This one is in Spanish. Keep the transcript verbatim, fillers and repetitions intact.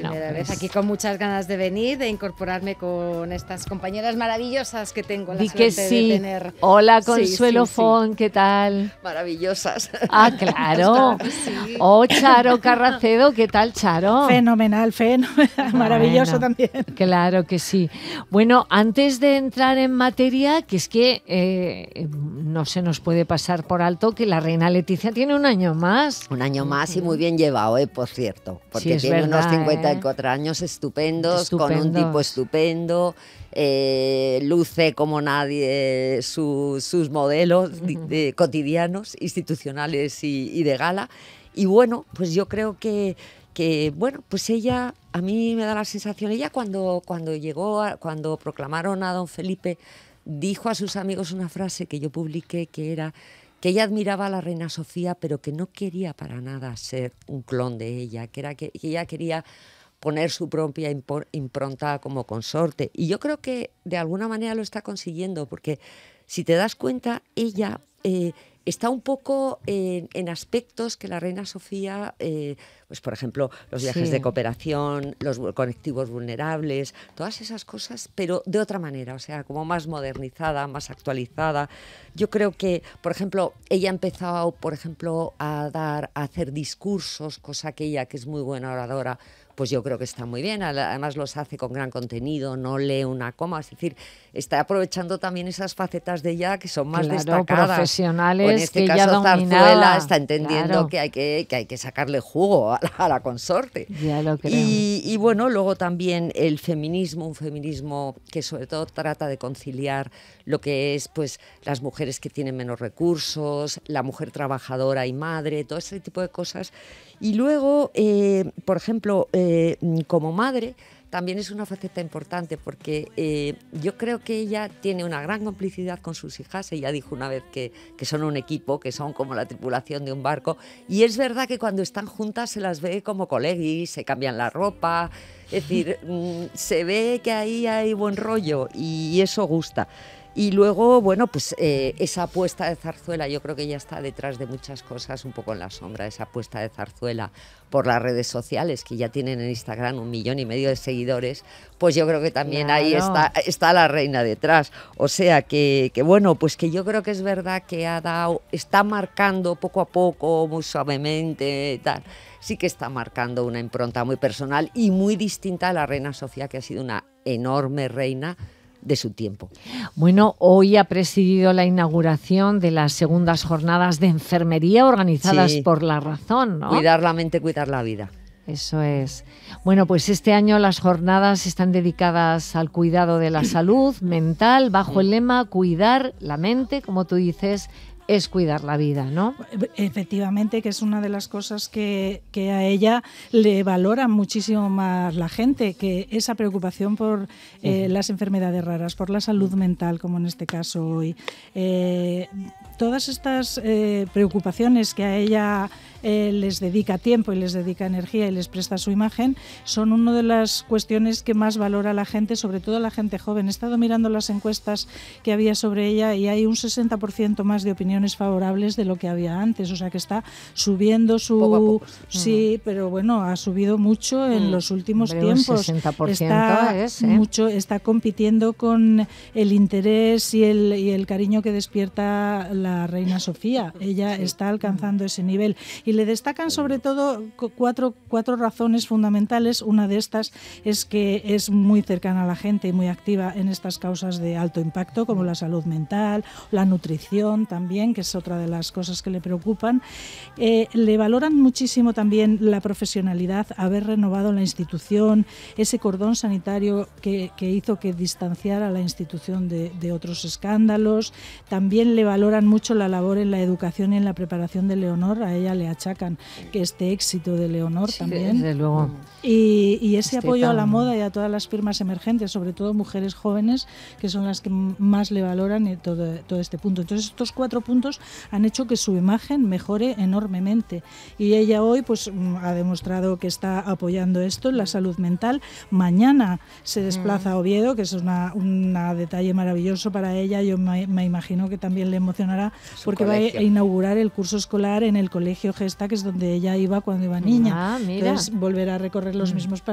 Bueno, primera pues, vez aquí con muchas ganas de venir, de incorporarme con estas compañeras maravillosas que tengo la di suerte que sí. de tener. Hola, Sí, Consuelo sí, sí. Font, ¿qué tal? Maravillosas. Ah, claro. Claro que sí. Oh, Charo Carracedo, ¿qué tal, Charo? Fenomenal, fenomenal, maravilloso Bueno, también. Claro que sí. Bueno, antes de entrar en materia, que es que eh, no se nos puede pasar por alto que la reina Leticia tiene un año más. Un año más y muy bien llevado, eh, por cierto, porque Sí, es tiene verdad, unos cincuenta y ¿eh? cuatro años estupendos, Estupendos. con un tipo estupendo, eh, luce como nadie su- sus modelos di- de- cotidianos, institucionales y, y de gala. Y bueno, pues yo creo que, que, bueno, pues ella, a mí me da la sensación, ella cuando, cuando llegó, a- cuando proclamaron a don Felipe, dijo a sus amigos una frase que yo publiqué, que era que ella admiraba a la reina Sofía, pero que no quería para nada ser un clon de ella, que, era que, que ella quería poner su propia impor- impronta como consorte. Y yo creo que de alguna manera lo está consiguiendo, porque si te das cuenta, ella eh, está un poco en, en aspectos que la reina Sofía, eh, pues por ejemplo, los viajes Sí. de cooperación, los vu- colectivos vulnerables, todas esas cosas, pero de otra manera, o sea, como más modernizada, más actualizada. Yo creo que, por ejemplo, ella ha empezado, por ejemplo, a dar, a hacer discursos, cosa que ella, que es muy buena oradora, pues yo creo que está muy bien. Además los hace con gran contenido, no lee una coma, es decir, está aprovechando también esas facetas de ella que son más Claro, destacadas. profesionales O en este que ella caso dominaba. Zarzuela está entendiendo Claro. que, hay que, que hay que sacarle jugo a la, a la consorte. Ya lo creo. Y, y bueno, luego también el feminismo, un feminismo que sobre todo trata de conciliar lo que es pues las mujeres que tienen menos recursos, la mujer trabajadora y madre, todo ese tipo de cosas. Y luego, eh, por ejemplo, eh, como madre, también es una faceta importante porque eh, yo creo que ella tiene una gran complicidad con sus hijas. Ella dijo una vez que, que son un equipo, que son como la tripulación de un barco. Y es verdad que cuando están juntas se las ve como coleguis, se cambian la ropa. Es decir, mm, se ve que ahí hay buen rollo y eso gusta. Y luego, bueno, pues eh, esa apuesta de Zarzuela, yo creo que ella está detrás de muchas cosas, un poco en la sombra, esa apuesta de Zarzuela por las redes sociales, que ya tienen en Instagram un millón y medio de seguidores, pues yo creo que también Claro. ahí está, está la reina detrás. O sea que, que, bueno, pues que yo creo que es verdad que ha dado, está marcando poco a poco, muy suavemente, tal, sí que está marcando una impronta muy personal y muy distinta a la reina Sofía, que ha sido una enorme reina de su tiempo. Bueno, hoy ha presidido la inauguración de las segundas jornadas de enfermería organizadas Sí. por La Razón, ¿no? Cuidar la mente, cuidar la vida. Eso es. Bueno, pues este año las jornadas están dedicadas al cuidado de la salud mental bajo el lema cuidar la mente, como tú dices, es cuidar la vida, ¿no? Efectivamente, que es una de las cosas que, que a ella le valora muchísimo más la gente, que esa preocupación por eh, las enfermedades raras, por la salud mental, como en este caso hoy. Eh, todas estas eh, preocupaciones que a ella eh, les dedica tiempo y les dedica energía y les presta su imagen, son una de las cuestiones que más valora la gente, sobre todo la gente joven. He estado mirando las encuestas que había sobre ella y hay un sesenta por ciento más de opiniones favorables de lo que había antes, o sea que está subiendo su... Poco a poco. Sí, pero bueno, ha subido mucho en Mm. los últimos Hombre, un tiempos. sesenta por ciento Está es, ¿eh? mucho, está compitiendo con el interés y el, y el cariño que despierta la reina Sofía. Ella está alcanzando ese nivel y le destacan sobre todo cu- cuatro, cuatro razones fundamentales. Una de estas es que es muy cercana a la gente y muy activa en estas causas de alto impacto, como la salud mental, la nutrición también, que es otra de las cosas que le preocupan. Eh, le valoran muchísimo también la profesionalidad, haber renovado la institución, ese cordón sanitario que, que hizo que distanciara a la institución de, de otros escándalos. También le valoran mucho la labor en la educación y en la preparación de Leonor. A ella le achacan que este éxito de Leonor Sí, también. desde luego. Y, y ese Este apoyo a la tan- moda y a todas las firmas emergentes, sobre todo mujeres jóvenes, que son las que m- más le valoran en todo, todo este punto. Entonces estos cuatro puntos han hecho que su imagen mejore enormemente. Y ella hoy pues mm, ha demostrado que está apoyando esto en la salud mental. Mañana se desplaza a Oviedo, que es una, una detalle maravilloso para ella. Yo me, me imagino que también le emocionará Su porque colegio. va a inaugurar el curso escolar en el colegio Gesta, que es donde ella iba cuando iba niña. Ah, mira. Entonces volverá a recorrer los mismos pasos